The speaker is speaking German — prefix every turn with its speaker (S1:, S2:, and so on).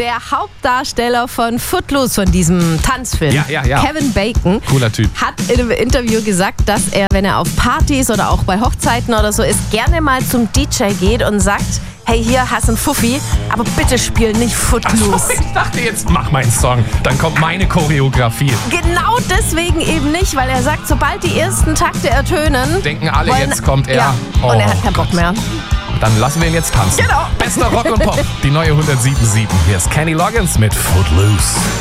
S1: Der Hauptdarsteller von Footloose, von diesem Tanzfilm,
S2: Ja.
S1: Kevin Bacon,
S2: Cooler Typ.
S1: hat in einem Interview gesagt, dass er, wenn er auf Partys oder auch bei Hochzeiten oder so ist, gerne mal zum DJ geht und sagt, hey, hier hast du einen Fuffi, aber bitte spiel nicht Footloose.
S2: Ich dachte jetzt, mach meinen Song, dann kommt meine Choreografie.
S1: Genau deswegen eben nicht, weil er sagt, sobald die ersten Takte ertönen,
S2: Denken alle, jetzt kommt er.
S1: Ja,
S2: Oh
S1: und er hat keinen Bock
S2: Gott.
S1: mehr.
S2: Dann lassen wir ihn jetzt tanzen.
S1: Genau.
S2: Bester Rock und Pop, die neue 107.7. Hier ist Kenny Loggins mit Footloose.